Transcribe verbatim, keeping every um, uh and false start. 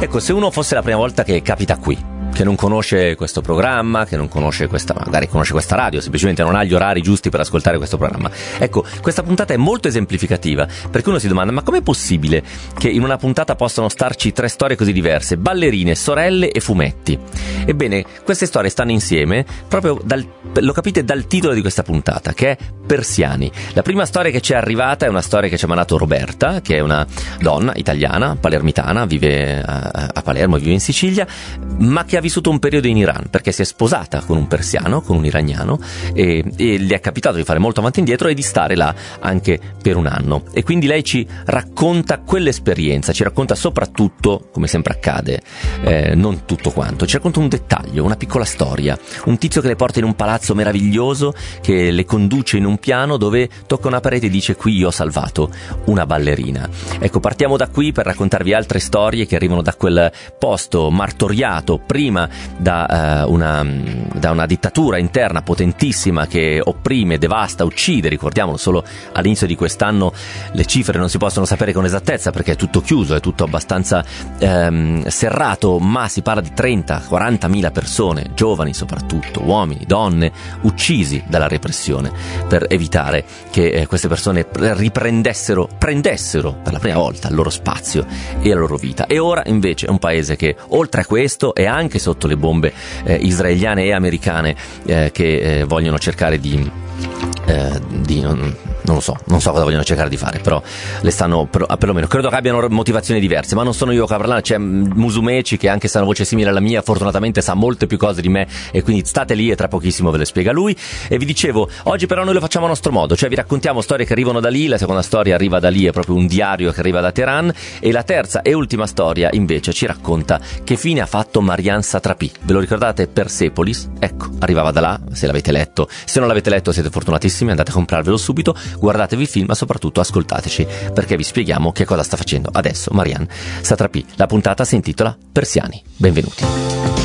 Ecco, se uno fosse la prima volta che capita qui, che non conosce questo programma, che non conosce questa, magari conosce questa radio, semplicemente non ha gli orari giusti per ascoltare questo programma. Ecco, questa puntata è molto esemplificativa, perché uno si domanda: ma com'è possibile che in una puntata possano starci tre storie così diverse, ballerine, sorelle e fumetti? Ebbene, queste storie stanno insieme proprio dal, lo capite dal titolo di questa puntata, che è Persiani. La prima storia che ci è arrivata è una storia che ci ha mandato Roberta, che è una donna italiana, palermitana, vive a, a Palermo, vive in Sicilia, ma che ha vissuto un periodo in Iran, perché si è sposata con un persiano, con un iraniano, e, e gli è capitato di fare molto avanti e indietro e di stare là anche per un anno. E quindi lei ci racconta quell'esperienza, ci racconta soprattutto, come sempre accade, eh, non tutto quanto, ci racconta un dettaglio, una piccola storia, un tizio che le porta in un palazzo meraviglioso, che le conduce in un piano dove tocca una parete e dice: qui io ho salvato una ballerina. Ecco, partiamo da qui per raccontarvi altre storie che arrivano da quel posto martoriato prima da, uh, una, da una dittatura interna potentissima che opprime, devasta, uccide. Ricordiamolo, solo all'inizio di quest'anno le cifre non si possono sapere con esattezza perché è tutto chiuso, è tutto abbastanza um, serrato, ma si parla di trenta quaranta mila persone, giovani soprattutto, uomini, donne, uccisi dalla repressione per evitare che eh, queste persone riprendessero, prendessero per la prima volta il loro spazio e la loro vita. E ora invece è un paese che oltre a questo è anche sotto le bombe eh, israeliane e americane eh, che eh, vogliono cercare di, eh, di non, non lo so, non so cosa vogliono cercare di fare, però le stanno, per, perlomeno credo che abbiano motivazioni diverse, ma non sono io a parlare. C'è Musumeci, che anche se ha una voce simile alla mia, fortunatamente sa molte più cose di me, e quindi state lì e tra pochissimo ve le spiega lui. E vi dicevo, oggi però noi lo facciamo a nostro modo, cioè vi raccontiamo storie che arrivano da lì. La seconda storia arriva da lì, è proprio un diario che arriva da Teheran, e la terza e ultima storia invece ci racconta che fine ha fatto Marjan Satrapi. Ve lo ricordate? Persepolis? Ecco, arrivava da là, se l'avete letto. Se non l'avete letto siete fortunatissimi, andate a comprarvelo subito, guardatevi il film, ma soprattutto ascoltateci, perché vi spieghiamo che cosa sta facendo adesso Marjan Satrapi. La puntata si intitola Persiani. Benvenuti.